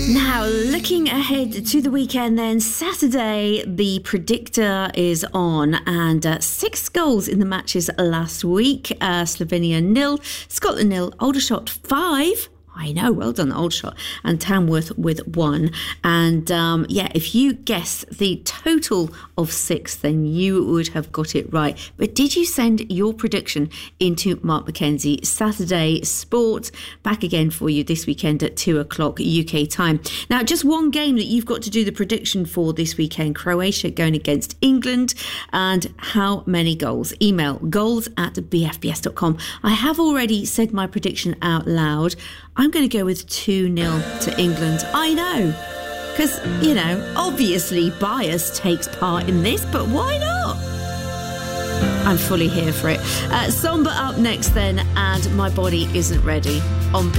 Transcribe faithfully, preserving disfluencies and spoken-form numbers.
Now, looking ahead to the weekend then, Saturday, the predictor is on, and uh, six goals in the matches last week. Uh, Slovenia nil, Scotland nil, Aldershot five. I know, well done, Aldershot, and Tamworth with one. And um, yeah, if you guess the total of six, then you would have got it right. But did you send your prediction into Mark Mackenzie? Saturday Sport, back again for you this weekend at two o'clock U K time. Now, just one game that you've got to do the prediction for this weekend. Croatia going against England. And how many goals? Email goals at b f b s dot com. I have already said my prediction out loud. I'm going to go with two nil to England. I know, because, you know, obviously bias takes part in this, but why not? I'm fully here for it. Uh, Somber up next then, and My Body Isn't Ready on